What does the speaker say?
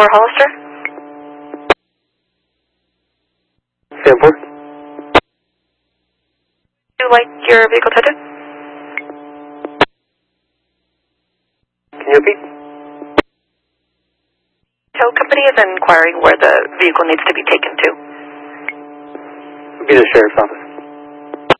for Hollister? Stanford? Would you like your vehicle towed? Can you repeat? Tow company is inquiring where the vehicle needs to be taken to. It'll be the sheriff's office.